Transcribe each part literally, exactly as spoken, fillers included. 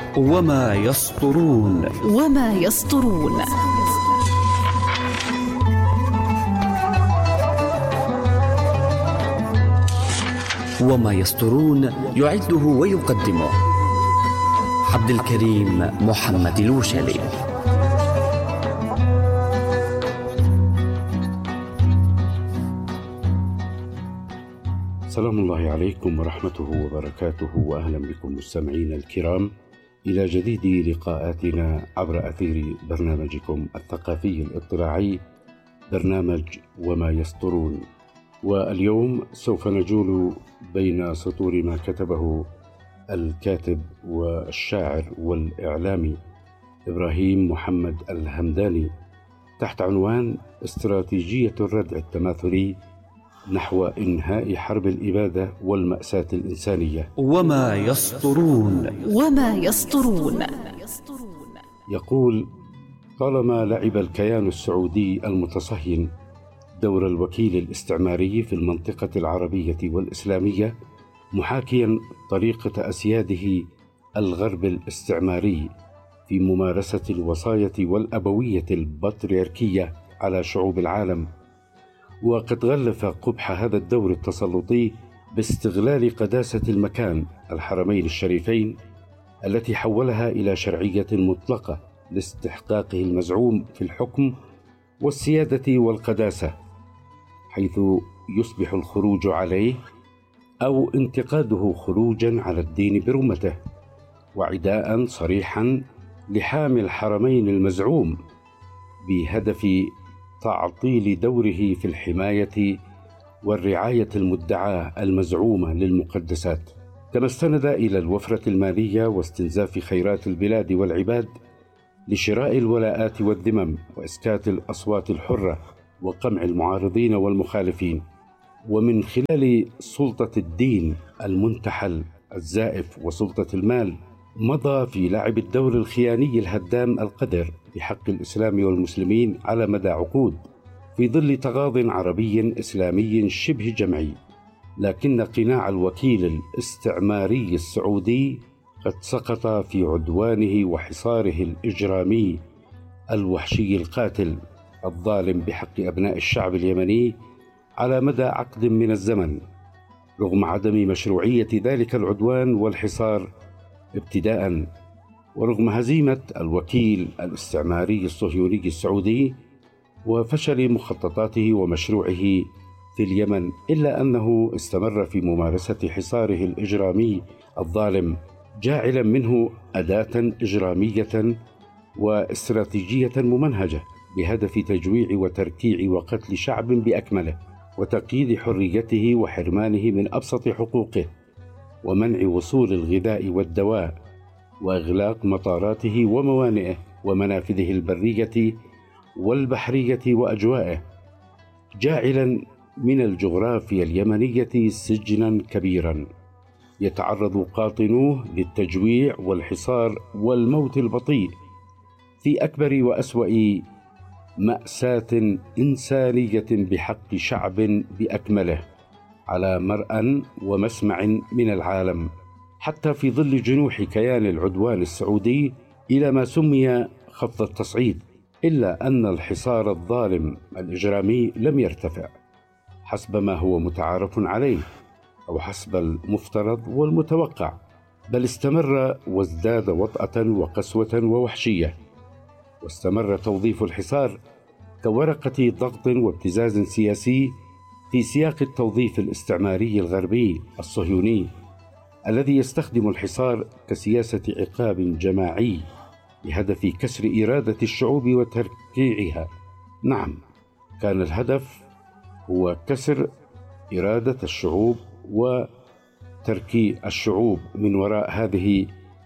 وما يسطرون وما يسطرون وما يسطرون يعده ويقدمه عبد الكريم محمد الوشلي. سلام الله عليكم ورحمته وبركاته، وأهلا بكم مستمعين الكرام إلى جديد لقاءاتنا عبر أثير برنامجكم الثقافي الاطلاعي، برنامج وما يسطرون. واليوم سوف نجول بين سطور ما كتبه الكاتب والشاعر والإعلامي إبراهيم محمد الهمداني تحت عنوان استراتيجية الردع التماثلي نحو إنهاء حرب الإبادة والمأساة الإنسانية. وما يسطرون وما يسطرون يقول: طالما لعب الكيان السعودي المتصهين دور الوكيل الاستعماري في المنطقة العربية والإسلامية، محاكيا طريقة أسياده الغرب الاستعماري في ممارسة الوصاية والأبوية البطريركية على شعوب العالم، وقد غلف قبح هذا الدور التسلطي باستغلال قداسة المكان الحرمين الشريفين التي حولها إلى شرعية مطلقة لاستحقاقه المزعوم في الحكم والسيادة والقداسة، حيث يصبح الخروج عليه أو انتقاده خروجا على الدين برمته، وعداء صريحا لحامي الحرمين المزعوم بهدف تعطيل دوره في الحماية والرعاية المدعاة المزعومة للمقدسات، كما استند إلى الوفرة المالية واستنزاف خيرات البلاد والعباد لشراء الولاءات والذمم وإسكات الأصوات الحرة وقمع المعارضين والمخالفين. ومن خلال سلطة الدين المنتحل الزائف وسلطة المال مضى في لعب الدور الخياني الهدام القدر بحق الإسلام والمسلمين على مدى عقود في ظل تغاض عربي إسلامي شبه جمعي، لكن قناع الوكيل الاستعماري السعودي قد سقط في عدوانه وحصاره الإجرامي الوحشي القاتل الظالم بحق أبناء الشعب اليمني على مدى عقد من الزمن، رغم عدم مشروعية ذلك العدوان والحصار ابتداء، ورغم هزيمة الوكيل الاستعماري الصهيوني السعودي وفشل مخططاته ومشروعه في اليمن، إلا أنه استمر في ممارسة حصاره الإجرامي الظالم، جاعلا منه أداة إجرامية واستراتيجية ممنهجة بهدف تجويع وتركيع وقتل شعب بأكمله، وتقييد حريته وحرمانه من أبسط حقوقه، ومنع وصول الغذاء والدواء، وإغلاق مطاراته وموانئه ومنافذه البرية والبحرية وأجوائه، جاعلا من الجغرافيا اليمنية سجنا كبيرا يتعرض قاطنوه للتجويع والحصار والموت البطيء في أكبر وأسوأ مأساة إنسانية بحق شعب بأكمله على مرأى ومسمع من العالم، حتى في ظل جنوح كيان العدوان السعودي إلى ما سمي خفض التصعيد، إلا أن الحصار الظالم الإجرامي لم يرتفع حسب ما هو متعارف عليه أو حسب المفترض والمتوقع، بل استمر وازداد وطأة وقسوة ووحشية، واستمر توظيف الحصار كورقة ضغط وابتزاز سياسي في سياق التوظيف الاستعماري الغربي الصهيوني الذي يستخدم الحصار كسياسة عقاب جماعي بهدف كسر إرادة الشعوب وتركيعها. نعم، كان الهدف هو كسر إرادة الشعوب وتركيع الشعوب من وراء هذه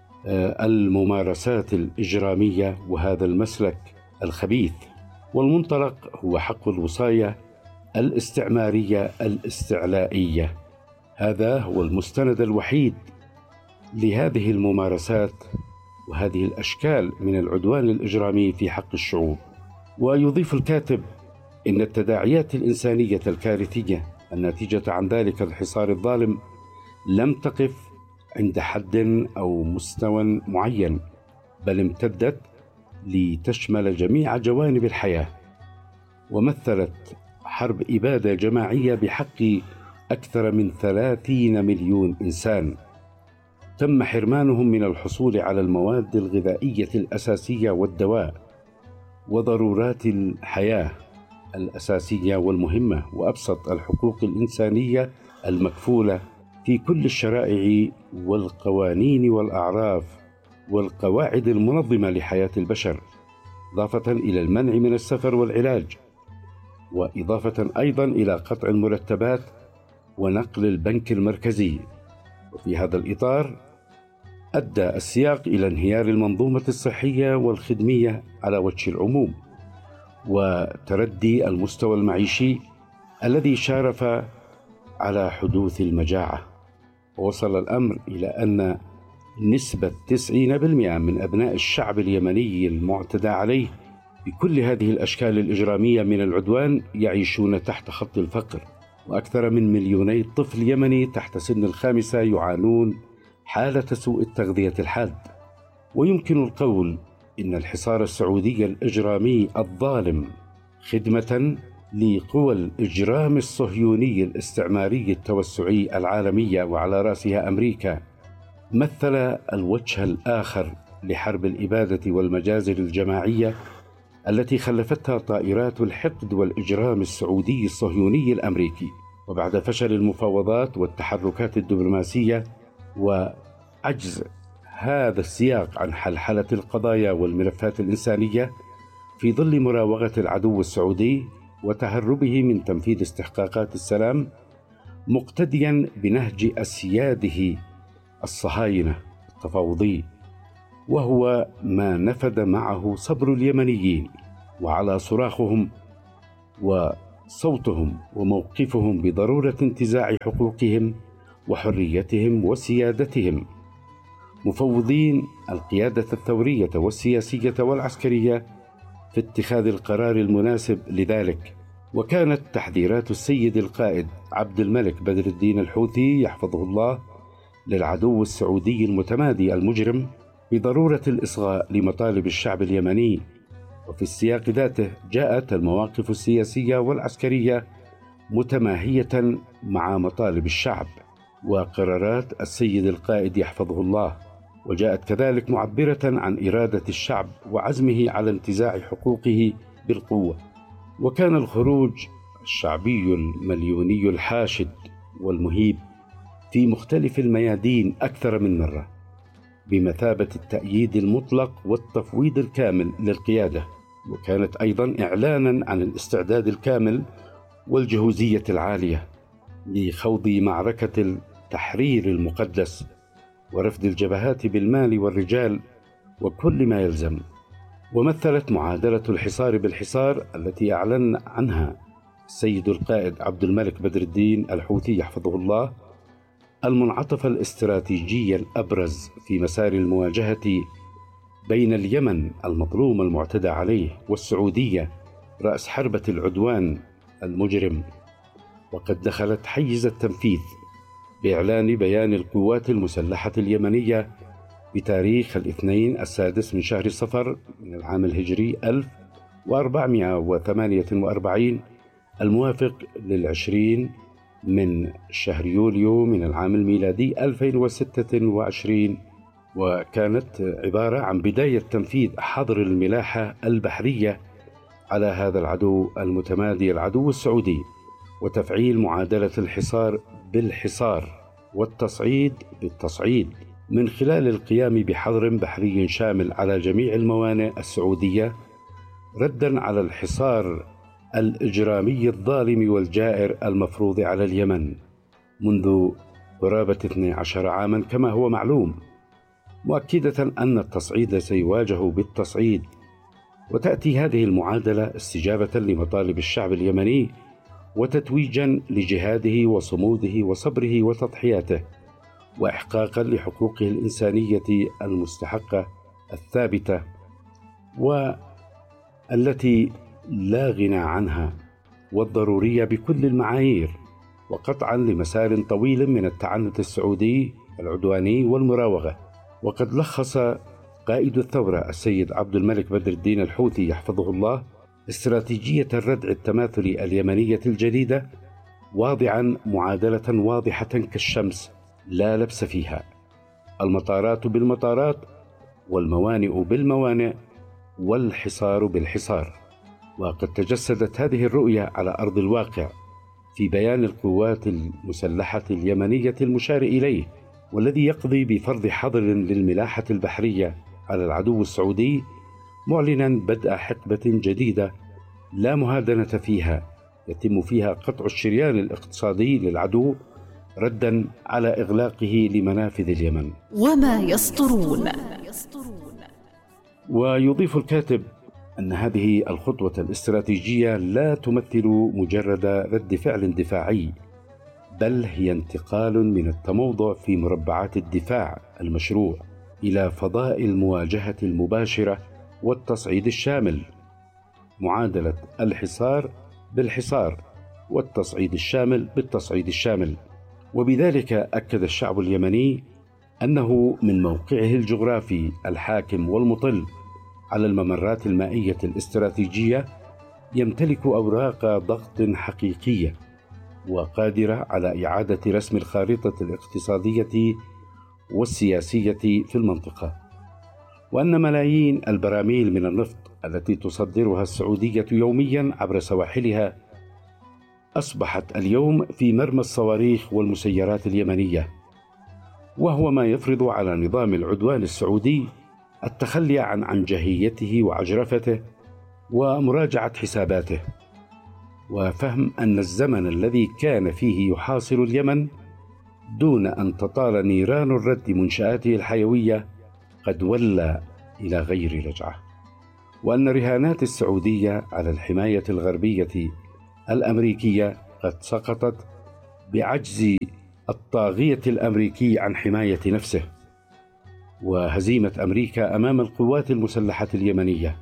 الممارسات الإجرامية وهذا المسلك الخبيث. والمنطلق هو حق الوصاية الاستعمارية الاستعلائية، هذا هو المستند الوحيد لهذه الممارسات وهذه الأشكال من العدوان الإجرامي في حق الشعوب. ويضيف الكاتب إن التداعيات الإنسانية الكارثية الناتجة عن ذلك الحصار الظالم لم تقف عند حد أو مستوى معين، بل امتدت لتشمل جميع جوانب الحياة، ومثلت حرب إبادة جماعية بحق أكثر من ثلاثين مليون إنسان تم حرمانهم من الحصول على المواد الغذائية الأساسية والدواء وضرورات الحياة الأساسية والمهمة وأبسط الحقوق الإنسانية المكفولة في كل الشرائع والقوانين والأعراف والقواعد المنظمة لحياة البشر، إضافة إلى المنع من السفر والعلاج، وإضافة أيضا إلى قطع المرتبات ونقل البنك المركزي. وفي هذا الإطار أدى السياق إلى انهيار المنظومة الصحية والخدمية على وجه العموم، وتردي المستوى المعيشي الذي شارف على حدوث المجاعة. ووصل الأمر إلى أن نسبة تسعين بالمئة من أبناء الشعب اليمني المعتدى عليه بكل هذه الأشكال الإجرامية من العدوان يعيشون تحت خط الفقر، وأكثر من مليوني طفل يمني تحت سن الخامسة يعانون حالة سوء التغذية الحاد. ويمكن القول إن الحصار السعودي الإجرامي الظالم خدمة لقوى الإجرام الصهيوني الاستعماري التوسعي العالمية وعلى رأسها أمريكا مثل الوجه الآخر لحرب الإبادة والمجازر الجماعية التي خلفتها طائرات الحقد والإجرام السعودي الصهيوني الأمريكي. وبعد فشل المفاوضات والتحركات الدبلوماسية وعجز هذا السياق عن حلحلة القضايا والملفات الإنسانية في ظل مراوغة العدو السعودي وتهربه من تنفيذ استحقاقات السلام، مقتديا بنهج أسياده الصهاينة التفاوضي، وهو ما نفد معه صبر اليمنيين وعلى صراخهم وصوتهم وموقفهم بضرورة انتزاع حقوقهم وحريتهم وسيادتهم، مفوضين القيادة الثورية والسياسية والعسكرية في اتخاذ القرار المناسب لذلك. وكانت تحذيرات السيد القائد عبد الملك بدر الدين الحوثي يحفظه الله للعدو السعودي المتمادي المجرم بضرورة الإصغاء لمطالب الشعب اليمني. وفي السياق ذاته جاءت المواقف السياسية والعسكرية متماهية مع مطالب الشعب وقرارات السيد القائد يحفظه الله، وجاءت كذلك معبرة عن إرادة الشعب وعزمه على انتزاع حقوقه بالقوة. وكان الخروج الشعبي المليوني الحاشد والمهيب في مختلف الميادين أكثر من مرة بمثابة التأييد المطلق والتفويض الكامل للقيادة، وكانت أيضا إعلانا عن الاستعداد الكامل والجهوزية العالية لخوض معركة التحرير المقدس ورفد الجبهات بالمال والرجال وكل ما يلزم. ومثلت معادلة الحصار بالحصار التي أعلن عنها السيد القائد عبد الملك بدر الدين الحوثي يحفظه الله المنعطف الاستراتيجي الأبرز في مسار المواجهة بين اليمن المظلوم المعتدى عليه والسعودية رأس حربة العدوان المجرم، وقد دخلت حيز التنفيذ بإعلان بيان القوات المسلحة اليمنية بتاريخ الاثنين السادس من شهر صفر من العام الهجري ألف وأربعمائة وثمانية وأربعين الموافق للعشرين من شهر يوليو من العام الميلادي ألفين وستة وعشرين، وكانت عبارة عن بداية تنفيذ حظر الملاحة البحرية على هذا العدو المتمادي العدو السعودي، وتفعيل معادلة الحصار بالحصار والتصعيد بالتصعيد من خلال القيام بحظر بحري شامل على جميع الموانئ السعودية ردا على الحصار الإجرامي الظالم والجائر المفروض على اليمن منذ قرابة اثني عشر عاما كما هو معلوم، مؤكدة أن التصعيد سيواجه بالتصعيد. وتأتي هذه المعادلة استجابة لمطالب الشعب اليمني وتتويجا لجهاده وصموده وصبره وتضحياته، وإحقاقا لحقوقه الإنسانية المستحقة الثابتة والتي لا غنى عنها والضرورية بكل المعايير، وقطعا لمسار طويل من التعنت السعودي العدواني والمراوغة. وقد لخص قائد الثورة السيد عبد الملك بدر الدين الحوثي يحفظه الله استراتيجية الردع التماثلي اليمنية الجديدة، واضعا معادلة واضحة كالشمس لا لبس فيها: المطارات بالمطارات، والموانئ بالموانئ، والحصار بالحصار. وقد تجسدت هذه الرؤية على أرض الواقع في بيان القوات المسلحة اليمنية المشار إليه، والذي يقضي بفرض حظر للملاحة البحرية على العدو السعودي، معلنا بدء حقبة جديدة لا مهادنة فيها، يتم فيها قطع الشريان الاقتصادي للعدو ردا على إغلاقه لمنافذ اليمن. وما يسطرون. ويضيف الكاتب أن هذه الخطوة الاستراتيجية لا تمثل مجرد رد فعل دفاعي، بل هي انتقال من التموضع في مربعات الدفاع المشروع إلى فضاء المواجهة المباشرة والتصعيد الشامل، معادلة الحصار بالحصار والتصعيد الشامل بالتصعيد الشامل. وبذلك أكد الشعب اليمني أنه من موقعه الجغرافي الحاكم والمطل على الممرات المائية الاستراتيجية يمتلك أوراق ضغط حقيقية وقادرة على إعادة رسم الخارطة الاقتصادية والسياسية في المنطقة، وأن ملايين البراميل من النفط التي تصدرها السعودية يوميا عبر سواحلها أصبحت اليوم في مرمى الصواريخ والمسيرات اليمنية، وهو ما يفرض على نظام العدوان السعودي التخلي عن عنجهيته وعجرفته ومراجعة حساباته، وفهم أن الزمن الذي كان فيه يحاصر اليمن دون أن تطال نيران الرد منشآته الحيوية قد ولى إلى غير رجعة، وأن رهانات السعودية على الحماية الغربية الأمريكية قد سقطت بعجز الطاغية الأمريكي عن حماية نفسه، وهزيمة أمريكا أمام القوات المسلحة اليمنية.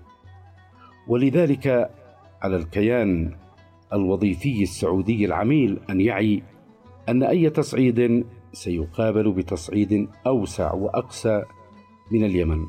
ولذلك على الكيان الوظيفي السعودي العميل أن يعي أن أي تصعيد سيقابل بتصعيد أوسع وأقسى من اليمن.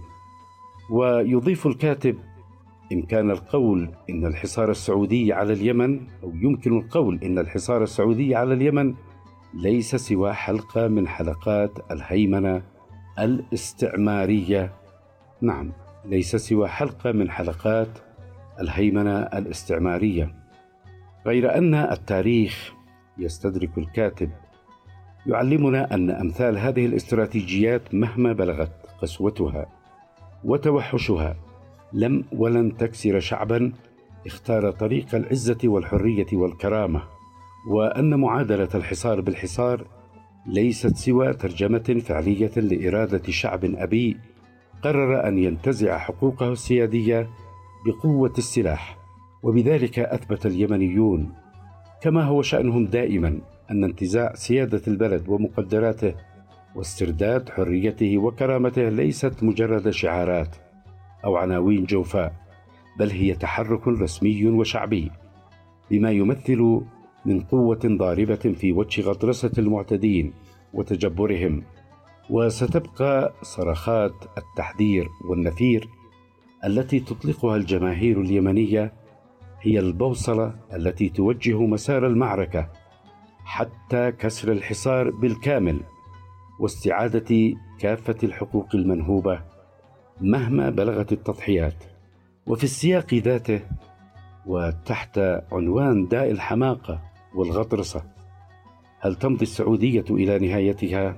ويضيف الكاتب: إمكان القول إن الحصار السعودي على اليمن أو يمكن القول إن الحصار السعودي على اليمن ليس سوى حلقة من حلقات الهيمنة الاستعمارية. نعم، ليس سوى حلقة من حلقات الهيمنة الاستعمارية. غير أن التاريخ، يستدرك الكاتب، يعلمنا أن أمثال هذه الاستراتيجيات مهما بلغت قسوتها وتوحشها لم ولن تكسر شعبا اختار طريق العزة والحرية والكرامة، وأن معادلة الحصار بالحصار ليست سوى ترجمة فعلية لإرادة شعب أبي قرر أن ينتزع حقوقه السيادية بقوة السلاح. وبذلك أثبت اليمنيون كما هو شأنهم دائما أن انتزاع سيادة البلد ومقدراته واسترداد حريته وكرامته ليست مجرد شعارات أو عناوين جوفاء، بل هي تحرك رسمي وشعبي بما يمثل من قوة ضاربة في وجه غطرسة المعتدين وتجبرهم. وستبقى صرخات التحذير والنفير التي تطلقها الجماهير اليمنية هي البوصلة التي توجه مسار المعركة حتى كسر الحصار بالكامل واستعادة كافة الحقوق المنهوبة مهما بلغت التضحيات. وفي السياق ذاته وتحت عنوان داء الحماقة والغطرسة، هل تمضي السعودية إلى نهايتها؟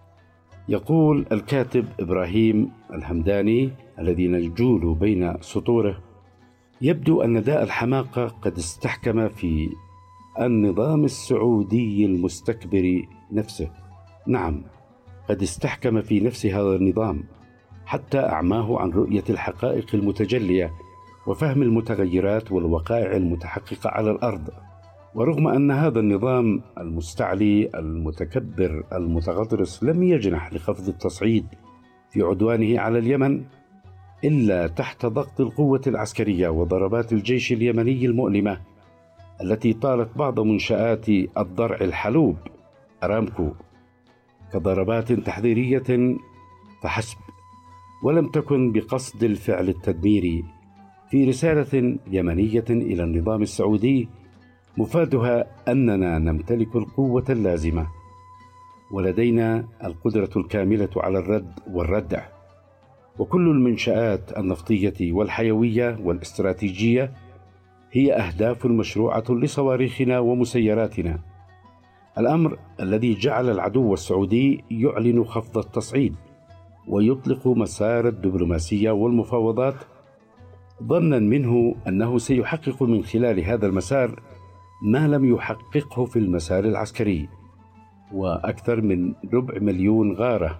يقول الكاتب إبراهيم الهمداني الذي نجول بين سطوره: يبدو أن داء الحماقة قد استحكم في النظام السعودي المستكبر نفسه. نعم، قد استحكم في نفس هذا النظام حتى أعماه عن رؤية الحقائق المتجلية وفهم المتغيرات والوقائع المتحققة على الأرض. ورغم أن هذا النظام المستعلي المتكبر المتغطرس لم يجنح لخفض التصعيد في عدوانه على اليمن إلا تحت ضغط القوة العسكرية وضربات الجيش اليمني المؤلمة التي طالت بعض منشآت الضرع الحلوب أرامكو كضربات تحذيرية فحسب، ولم تكن بقصد الفعل التدميري. في رسالة يمنية إلى النظام السعودي مفادها أننا نمتلك القوة اللازمة ولدينا القدرة الكاملة على الرد والردع، وكل المنشآت النفطية والحيوية والاستراتيجية هي أهداف مشروعة لصواريخنا ومسيراتنا. الأمر الذي جعل العدو السعودي يعلن خفض التصعيد ويطلق مسار الدبلوماسية والمفاوضات، ظنا منه أنه سيحقق من خلال هذا المسار ما لم يحققه في المسار العسكري. وأكثر من ربع مليون غارة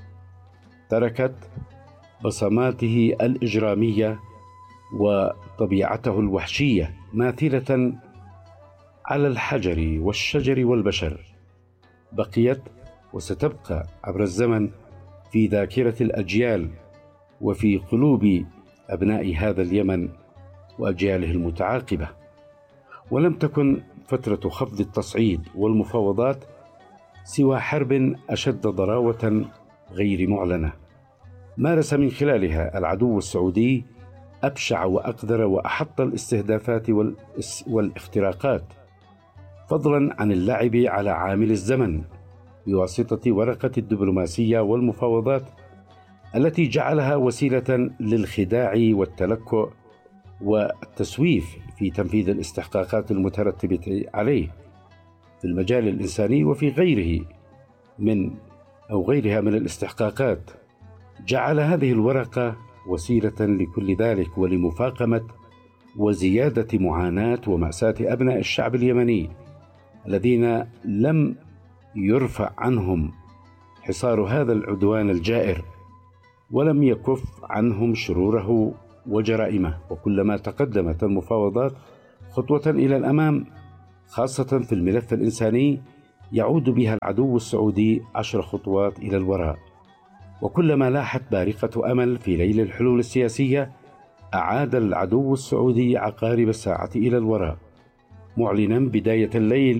تركت بصماته الإجرامية وطبيعته الوحشية ماثلة على الحجر والشجر والبشر، بقيت وستبقى عبر الزمن في ذاكرة الأجيال وفي قلوب أبناء هذا اليمن وأجياله المتعاقبة. ولم تكن فترة خفض التصعيد والمفاوضات سوى حرب أشد ضراوة غير معلنة مارس من خلالها العدو السعودي أبشع وأقذر وأحط الاستهدافات والاختراقات، فضلا عن اللعب على عامل الزمن بواسطة ورقة الدبلوماسية والمفاوضات التي جعلها وسيلة للخداع والتلكؤ والتسويف في تنفيذ الاستحقاقات المترتبة عليه في المجال الإنساني وفي غيره من أو غيرها من الاستحقاقات. جعل هذه الورقة وسيلة لكل ذلك ولمفاقمة وزيادة معاناة ومأساة أبناء الشعب اليمني الذين لم يرفع عنهم حصار هذا العدوان الجائر ولم يكف عنهم شروره وجرائمه. وكلما تقدمت المفاوضات خطوة إلى الأمام خاصة في الملف الإنساني يعود بها العدو السعودي عشر خطوات إلى الوراء، وكلما لاحت بارقة أمل في ليل الحلول السياسية أعاد العدو السعودي عقارب الساعة إلى الوراء، معلنا بداية الليل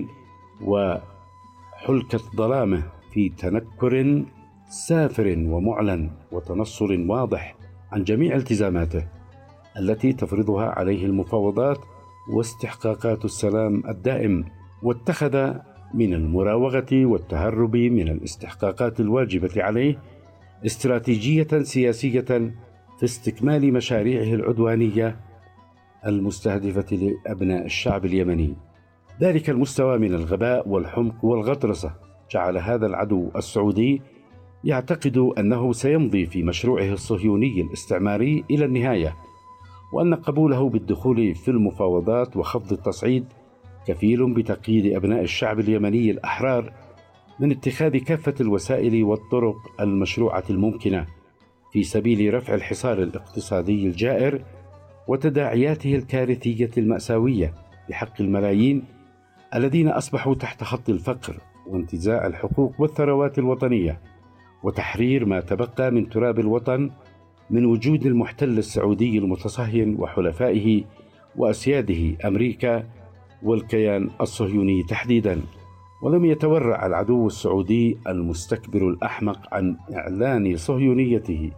وحلكة ظلامه في تنكر سافر ومعلن وتنصل واضح عن جميع التزاماته التي تفرضها عليه المفاوضات واستحقاقات السلام الدائم، واتخذ من المراوغة والتهرب من الاستحقاقات الواجبة عليه استراتيجية سياسية في استكمال مشاريعه العدوانية المستهدفة لأبناء الشعب اليمني. ذلك المستوى من الغباء والحمق والغطرسة جعل هذا العدو السعودي يعتقد أنه سيمضي في مشروعه الصهيوني الاستعماري إلى النهاية، وأن قبوله بالدخول في المفاوضات وخفض التصعيد كفيل بتقييد أبناء الشعب اليمني الأحرار من اتخاذ كافة الوسائل والطرق المشروعة الممكنة في سبيل رفع الحصار الاقتصادي الجائر وتداعياته الكارثية المأساوية بحق الملايين الذين أصبحوا تحت خط الفقر وانتزاع الحقوق والثروات الوطنية وتحرير ما تبقى من تراب الوطن من وجود المحتل السعودي المتصهين وحلفائه وأسياده أمريكا والكيان الصهيوني تحديدا. ولم يتورع العدو السعودي المستكبر الأحمق عن إعلان صهيونيته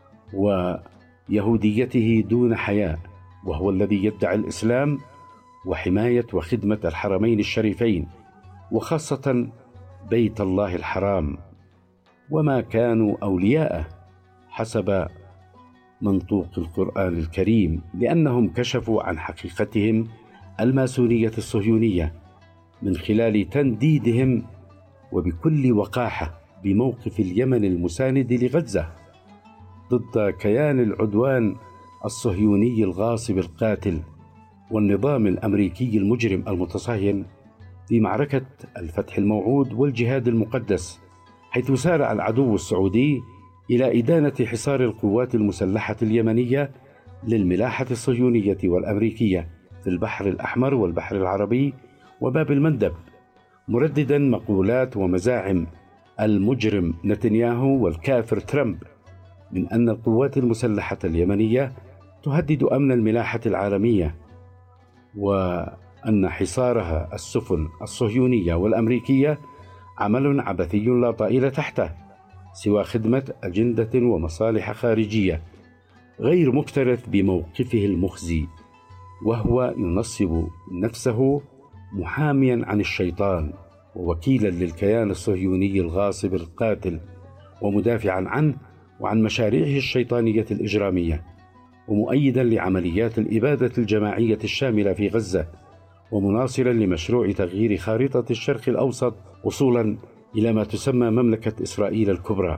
ويهوديته دون حياء، وهو الذي يدعي الإسلام وحماية وخدمة الحرمين الشريفين وخاصة بيت الله الحرام، وما كانوا أولياءه حسب منطوق القرآن الكريم، لأنهم كشفوا عن حقيقتهم الماسونية الصهيونية من خلال تنديدهم وبكل وقاحة بموقف اليمن المساند لغزة ضد كيان العدوان الصهيوني الغاصب القاتل والنظام الأمريكي المجرم المتصهين في معركة الفتح الموعود والجهاد المقدس، حيث سارع العدو السعودي إلى إدانة حصار القوات المسلحة اليمنية للملاحة الصهيونية والأمريكية في البحر الأحمر والبحر العربي وباب المندب، مرددا مقولات ومزاعم المجرم نتنياهو والكافر ترامب من أن القوات المسلحة اليمنية تهدد أمن الملاحة العالمية، وأن حصارها السفن الصهيونية والأمريكية عمل عبثي لا طائل تحته سوى خدمة أجندة ومصالح خارجية، غير مكترث بموقفه المخزي، وهو ينصب نفسه محاميا عن الشيطان ووكيلا للكيان الصهيوني الغاصب القاتل، ومدافعا عنه وعن مشاريعه الشيطانية الإجرامية، ومؤيدا لعمليات الإبادة الجماعية الشاملة في غزة، ومناصرا لمشروع تغيير خارطة الشرق الأوسط وصولا إلى ما تسمى مملكة إسرائيل الكبرى.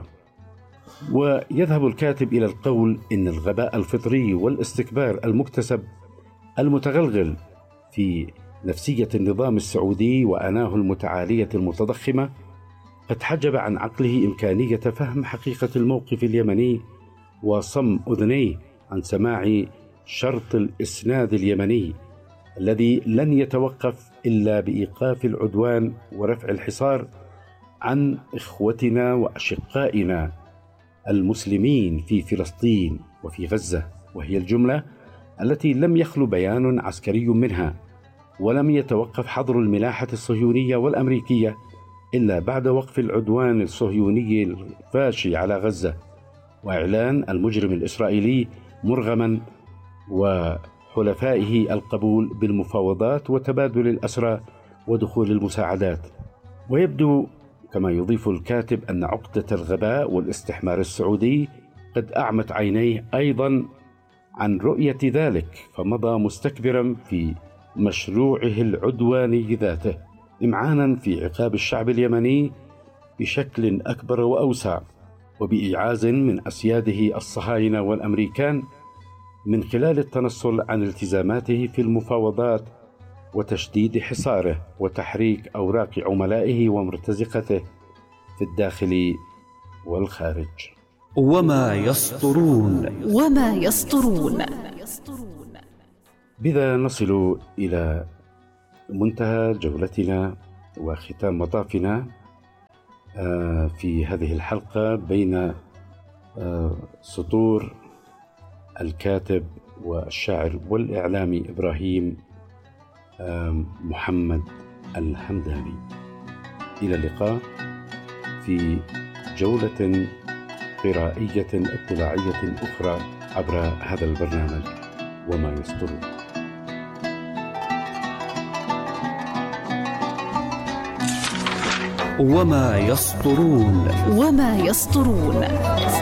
ويذهب الكاتب إلى القول إن الغباء الفطري والاستكبار المكتسب المتغلغل في نفسية النظام السعودي وأناه المتعالية المتضخمة قد حجب عن عقله إمكانية فهم حقيقة الموقف اليمني، وصم أذنيه عن سماع شرط الإسناد اليمني الذي لن يتوقف إلا بإيقاف العدوان ورفع الحصار عن إخوتنا وأشقائنا المسلمين في فلسطين وفي غزة، وهي الجملة التي لم يخلو بيان عسكري منها، ولم يتوقف حظر الملاحة الصهيونية والأمريكية إلا بعد وقف العدوان الصهيوني الفاشي على غزة، وإعلان المجرم الإسرائيلي مرغما وحلفائه القبول بالمفاوضات وتبادل الأسرى ودخول المساعدات. ويبدو كما يضيف الكاتب أن عقدة الغباء والاستحمار السعودي قد أعمت عينيه أيضا عن رؤية ذلك، فمضى مستكبرا في مشروعه العدواني ذاته، إمعانا في عقاب الشعب اليمني بشكل أكبر وأوسع، وبإيعاز من أسياده الصهاينة والأمريكان من خلال التنصل عن التزاماته في المفاوضات وتشديد حصاره وتحريك أوراق عملائه ومرتزقته في الداخل والخارج. وما يسطرون وما يسطرون. بذا نصل إلى منتهى جولتنا وختام مطافنا في هذه الحلقة بين سطور الكاتب والشاعر والإعلامي إبراهيم محمد الحمداني. إلى اللقاء في جولة قرائية اطلاعية أخرى عبر هذا البرنامج وما يسطرون. وما يسطرون وما يسطرون.